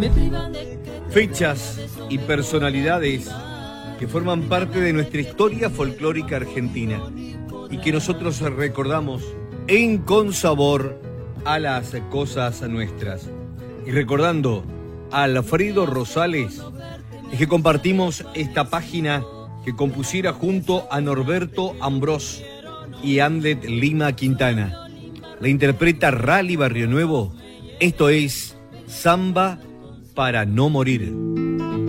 Fechas y personalidades que forman parte de nuestra historia folclórica argentina y que nosotros recordamos en consabor a las cosas nuestras. Y recordando a Alfredo Rosales, es que compartimos esta página que compusiera junto a Norberto Ambrós y Hamlet Lima Quintana. La interpreta Rally Barrio Nuevo. Esto es Samba para no morir.